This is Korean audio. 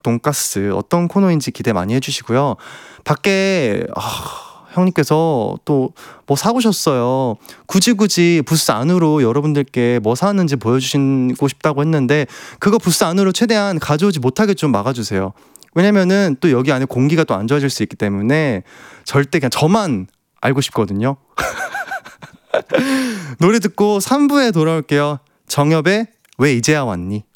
돈가스 어떤 코너인지 기대 많이 해주시고요. 밖에 형님께서 또 뭐 사오셨어요. 굳이 부스 안으로 여러분들께 뭐 사왔는지 보여주시고 싶다고 했는데 그거 부스 안으로 최대한 가져오지 못하게 좀 막아주세요. 왜냐면은 또 여기 안에 공기가 또 안 좋아질 수 있기 때문에 절대 그냥 저만 알고 싶거든요. 노래 듣고 3부에 돌아올게요. 정엽의 왜 이제야 왔니?